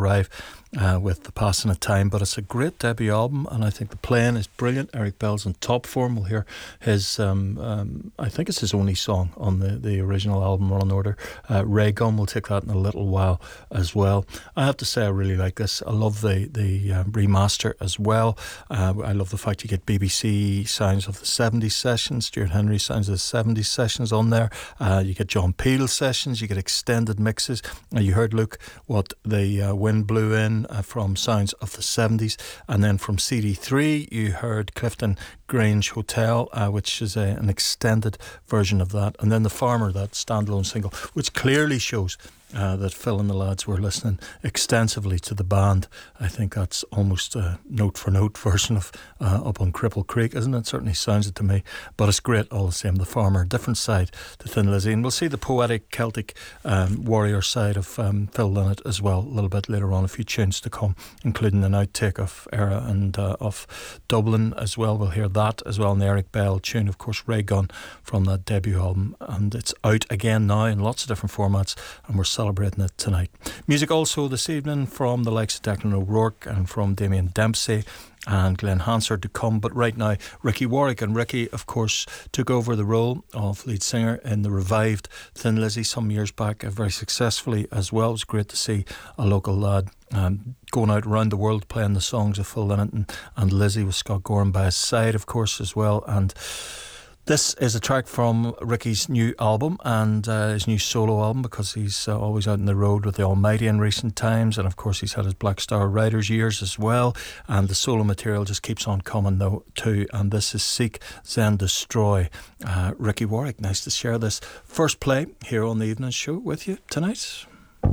arrive with the passing of time, but it's a great debut album, and I think the playing is brilliant. Eric Bell's in top form. We'll hear his I think it's his only song on the original album, Run Order. Ray Gun, we'll take that in a little while as well. I have to say I really like this. I love the remaster as well. I love the fact you get BBC sounds of the 70s sessions, Stuart Henry sounds of the 70s sessions on there. You get John Peel sessions, you get extended mixes. You heard, Luke, what the wind blew in from sounds of the 70s, and then from CD3 you heard Clifton Grange Hotel, which is an extended version of that, and then The Farmer, that standalone single, which clearly shows that Phil and the lads were listening extensively to the band. I think that's almost a note for note version of Up on Cripple Creek, isn't it? Certainly sounds it to me, but it's great all the same. The Farmer, different side to Thin Lizzy, and we'll see the poetic Celtic warrior side of Phil Lynott as well a little bit later on. A few tunes to come, including an outtake of Era and of Dublin as well. We'll hear that as well, and the Eric Bell tune, of course, Ray Gun, from that debut album, and it's out again now in lots of different formats, and we're celebrating it tonight. Music also this evening from the likes of Declan O'Rourke and from Damien Dempsey and Glenn Hansard to come, but right now Ricky Warwick. And Ricky, of course, took over the role of lead singer in the revived Thin Lizzy some years back, very successfully as well. It was great to see a local lad going out around the world playing the songs of Phil Lynott and Lizzy, with Scott Gorham by his side, of course, as well. And this is a track from Ricky's new album and his new solo album, because he's always out on the road with the Almighty in recent times, and of course he's had his Black Star Riders years as well, and the solo material just keeps on coming though too, and this is Seek Then Destroy. Ricky Warwick, nice to share this first play here on the evening show with you tonight.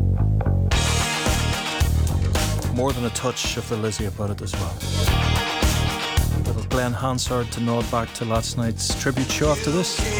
More than a touch of the Lizzy about it as well. Little Glenn Hansard to nod back to last night's tribute show after this.